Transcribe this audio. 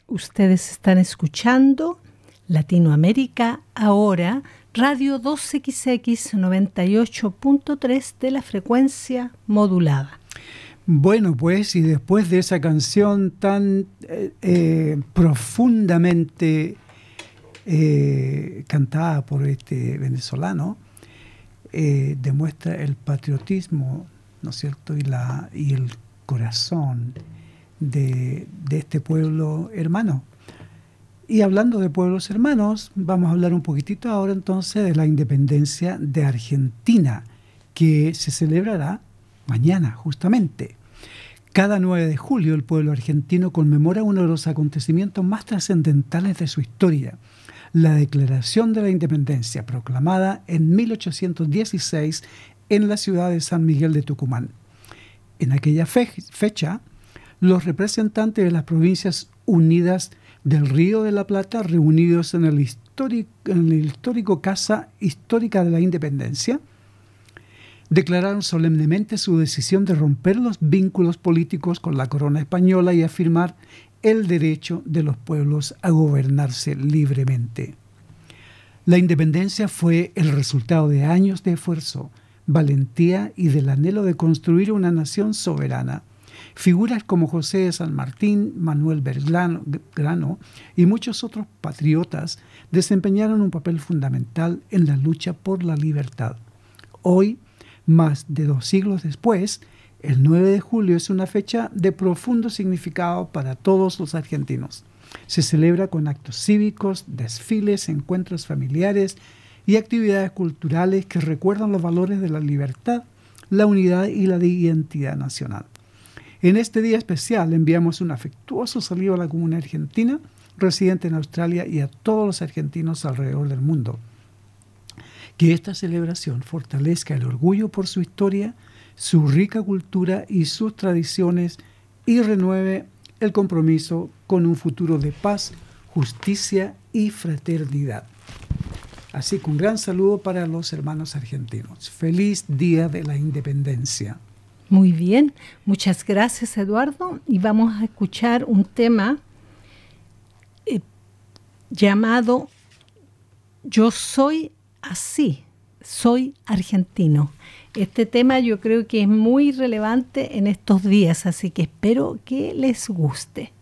Ustedes están escuchando Latinoamérica Ahora, Radio 2XX 98.3 de la frecuencia modulada. Bueno, pues, y después de esa canción tan profundamente cantada por este venezolano, demuestra el patriotismo, ¿no es cierto?, y el corazón de este pueblo hermano. Y hablando de pueblos hermanos, vamos a hablar un poquitito ahora entonces de la independencia de Argentina, que se celebrará mañana justamente. Cada 9 de julio el pueblo argentino conmemora uno de los acontecimientos más trascendentales de su historia, la Declaración de la Independencia, proclamada en 1816 en la ciudad de San Miguel de Tucumán. En aquella fecha, los representantes de las provincias unidas del Río de la Plata, reunidos en el histórico Casa Histórica de la Independencia, declararon solemnemente su decisión de romper los vínculos políticos con la corona española y afirmar el derecho de los pueblos a gobernarse libremente. La independencia fue el resultado de años de esfuerzo, valentía y del anhelo de construir una nación soberana. Figuras como José de San Martín, Manuel Belgrano y muchos otros patriotas desempeñaron un papel fundamental en la lucha por la libertad. Hoy, más de 2 siglos después, el 9 de julio es una fecha de profundo significado para todos los argentinos. Se celebra con actos cívicos, desfiles, encuentros familiares y actividades culturales que recuerdan los valores de la libertad, la unidad y la identidad nacional. En este día especial enviamos un afectuoso saludo a la comunidad argentina residente en Australia y a todos los argentinos alrededor del mundo. Que esta celebración fortalezca el orgullo por su historia, su rica cultura y sus tradiciones y renueve el compromiso con un futuro de paz, justicia y fraternidad. Así que un gran saludo para los hermanos argentinos. Feliz Día de la Independencia. Muy bien, muchas gracias, Eduardo. Y vamos a escuchar un tema llamado Yo soy así, soy argentino. Este tema yo creo que es muy relevante en estos días, así que espero que les guste.